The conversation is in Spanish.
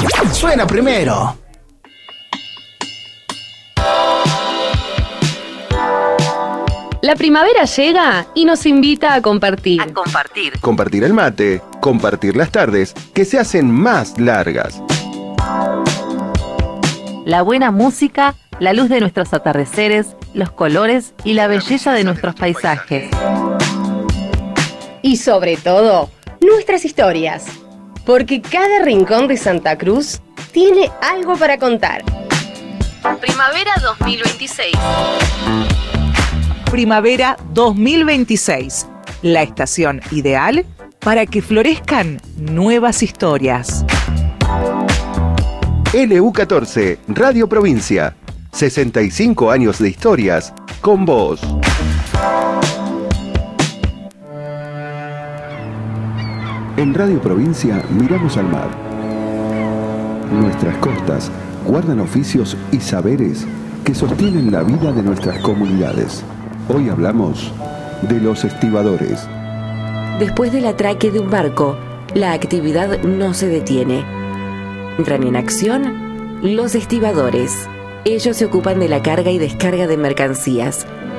Suena primero. La primavera llega y nos invita a compartir. Compartir el mate, compartir las tardes, que se hacen más largas. La buena música, la luz de nuestros atardeceres, los colores y la belleza de nuestros paisajes. Y sobre todo, nuestras historias. Porque cada rincón de Santa Cruz tiene algo para contar. Primavera 2026. Primavera 2026, la estación ideal para que florezcan nuevas historias. LU14, Radio Provincia, 65 años de historias con vos. En Radio Provincia miramos al mar. Nuestras costas guardan oficios y saberes que sostienen la vida de nuestras comunidades. Hoy hablamos de los estibadores. Después del atraque de un barco, la actividad no se detiene. Entran en acción los estibadores. Ellos se ocupan de la carga y descarga de mercancías,